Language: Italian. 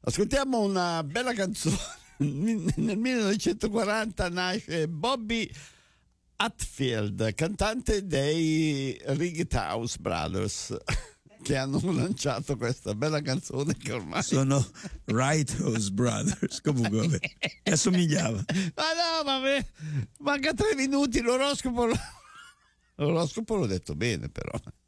Ascoltiamo una bella canzone. Nel 1940 nasce Bobby Hatfield, cantante dei Righthouse Brothers, che hanno lanciato questa bella canzone che ormai sono Righthouse Brothers. Comunque vabbè, assomigliava. Ma no, manca 3 minuti, l'oroscopo l'ho detto bene però.